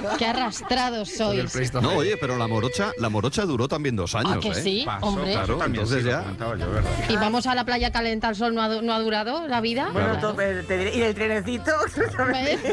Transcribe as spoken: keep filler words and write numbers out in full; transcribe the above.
Qué arrastrados sois. No, oye, pero la morocha, la morocha duró también dos años, ¿Ah, que ¿eh? sí? Pasó, Hombre. Claro, también entonces sí, lo ya... comentaba yo, ¿verdad? Y vamos a la playa calentar el sol, ¿no ha, no ha durado la vida? Bueno, Claro. todo, te diré, y el trenecito. ¿Ves?